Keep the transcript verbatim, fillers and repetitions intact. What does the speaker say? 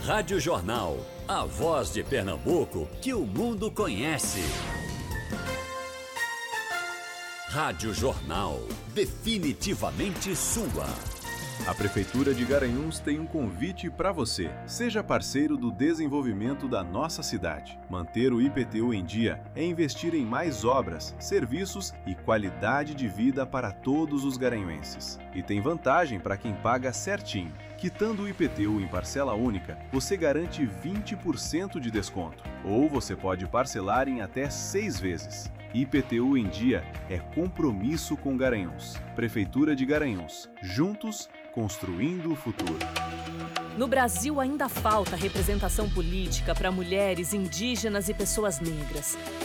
Rádio Jornal, a voz de Pernambuco que o mundo conhece. Rádio Jornal, definitivamente sua. A Prefeitura de Garanhuns tem um convite para você. Seja parceiro do desenvolvimento da nossa cidade. Manter o I P T U em dia é investir em mais obras, serviços e qualidade de vida para todos os garanhuenses. E tem vantagem para quem paga certinho. Quitando o I P T U em parcela única, você garante vinte por cento de desconto. Ou você pode parcelar em até seis vezes. I P T U em dia é compromisso com Garanhuns. Prefeitura de Garanhuns. Juntos, construindo o futuro. No Brasil ainda falta representação política para mulheres, indígenas e pessoas negras.